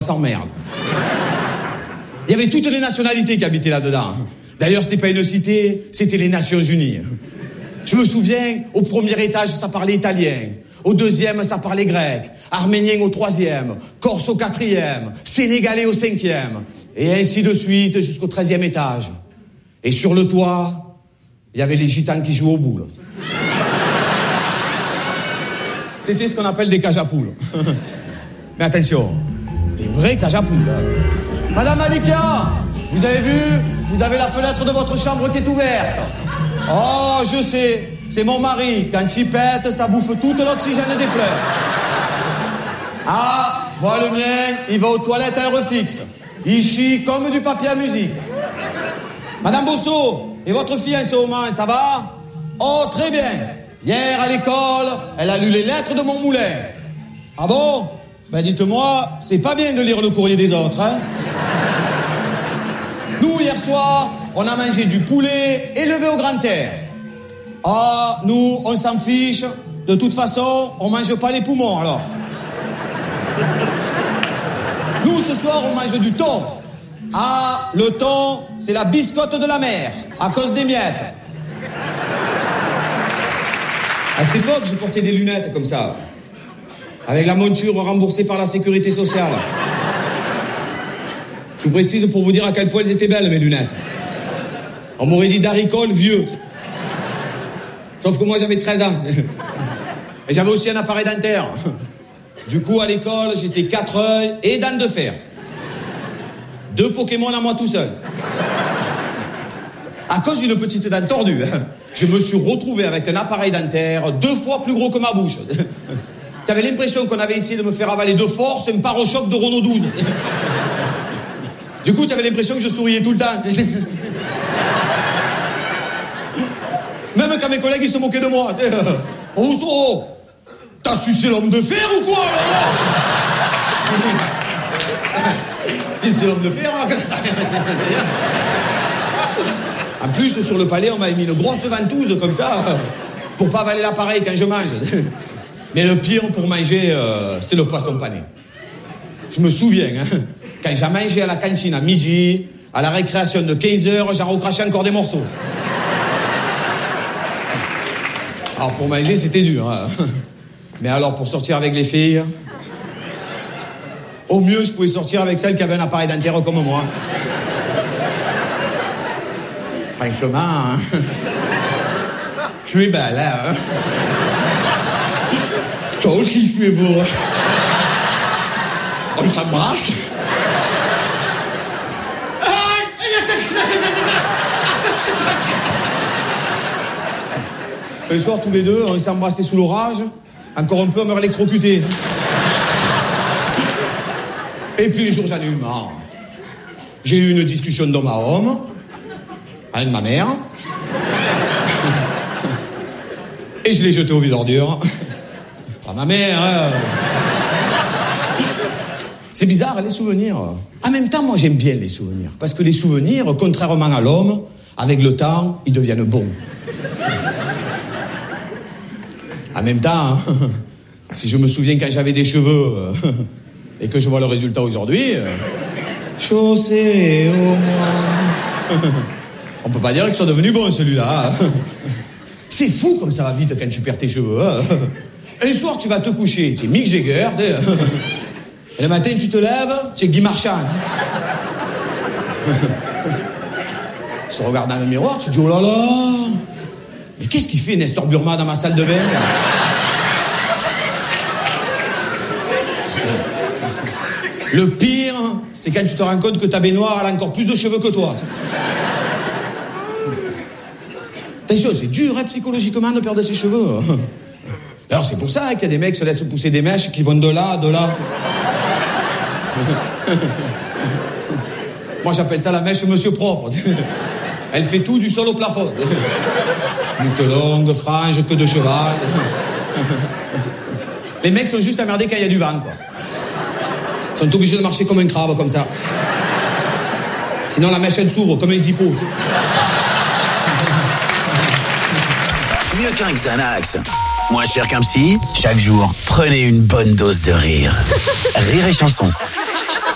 s'emmerde. Il y avait toutes les nationalités qui habitaient là-dedans. D'ailleurs, c'était pas une cité, c'était les Nations Unies. Je me souviens, au premier étage, ça parlait italien. Au deuxième, ça parlait grec. Arménien au troisième. Corse au quatrième. Sénégalais au cinquième. Et ainsi de suite jusqu'au 13e étage. Et sur le toit, il y avait les gitans qui jouaient aux boules. C'était ce qu'on appelle des cages à poules. Mais attention, des vrais cages à poules. Madame Malika, vous avez vu? Vous avez la fenêtre de votre chambre qui est ouverte. Oh, je sais, c'est mon mari. Quand il pète, ça bouffe tout l'oxygène des fleurs. Ah, moi le mien, il va aux toilettes à heure fixe. Il chie comme du papier à musique. Madame Bosso, et votre fille en ce moment, ça va? Oh, très bien. Hier, à l'école, elle a lu les lettres de mon moulin. Ah bon? Ben dites-moi, c'est pas bien de lire le courrier des autres, hein? Nous, hier soir, on a mangé du poulet élevé au grand air. Ah, nous, on s'en fiche. De toute façon, on mange pas les poumons, alors. Nous, ce soir, on mange du thon. Ah, le thon, c'est la biscotte de la mer, à cause des miettes. À cette époque, je portais des lunettes comme ça, avec la monture remboursée par la sécurité sociale. Je vous précise pour vous dire à quel point elles étaient belles, mes lunettes. On m'aurait dit d'haricole vieux. Sauf que moi, j'avais 13 ans. Et j'avais aussi un appareil dentaire. Du coup, à l'école, j'étais 4 œils et dents de fer. 2 Pokémon à moi tout seul. À cause d'une petite dent tordue, je me suis retrouvé avec un appareil dentaire 2 fois plus gros que ma bouche. J'avais l'impression qu'on avait essayé de me faire avaler de force un pare-choc de Renault 12. Du coup, j'avais l'impression que je souriais tout le temps. Même quand mes collègues, ils se moquaient de moi. Oh, t'as sucé l'homme de fer ou quoi, alors? C'est l'homme de fer, hein? En plus, sur le palais, on m'avait mis une grosse ventouse comme ça, pour pas avaler l'appareil quand je mange. Mais le pire pour manger, c'était le poisson pané. Je me souviens, hein, quand j'ai mangé à la cantine à midi, à la récréation de 15h, j'en recrachais encore des morceaux. Alors pour manger, c'était dur. Hein. Mais alors pour sortir avec les filles, au mieux, je pouvais sortir avec celle qui avait un appareil dentaire comme moi. Franchement, hein. Tu es belle, hein. Toi aussi, tu es beau. On s'embrasse. Le soir, tous les deux, on s'est embrassés sous l'orage. Encore un peu, on me électrocuté. Et puis, un jour, j'en ai eu marre. J'ai eu une discussion d'homme à homme avec ma mère. Et je l'ai jeté au vide ordure. Pas ma mère, hein. C'est bizarre, les souvenirs. En même temps, moi, j'aime bien les souvenirs. Parce que les souvenirs, contrairement à l'homme, avec le temps, ils deviennent bons. En même temps, si je me souviens quand j'avais des cheveux et que je vois le résultat aujourd'hui, chaussée au moins. On peut pas dire qu'il soit devenu bon, celui-là. C'est fou comme ça va vite quand tu perds tes cheveux. Un soir, tu vas te coucher, tu es Mick Jagger, et le matin, tu te lèves, tu es Guy Marchand. Tu te regardes dans le miroir, tu te dis, oh là là, mais qu'est-ce qu'il fait Nestor Burma dans ma salle de bain? Le pire, c'est quand tu te rends compte que ta baignoire, elle a encore plus de cheveux que toi. Attention, c'est dur, hein, psychologiquement, de perdre ses cheveux. Alors, c'est pour ça qu'il y a des mecs qui se laissent pousser des mèches qui vont de là, de là. Moi, j'appelle ça la mèche monsieur propre. Elle fait tout du sol au plafond. Boucle longue, frange, queue de cheval. Les mecs sont juste emmerdés quand il y a du vent, quoi. Ils sont obligés de marcher comme un crabe, comme ça. Sinon, la mèche, elle s'ouvre comme un zippo. Tu sais. Mieux qu'un Xanax. Moins cher qu'un psy, chaque jour, prenez une bonne dose de rire. Rire et chanson.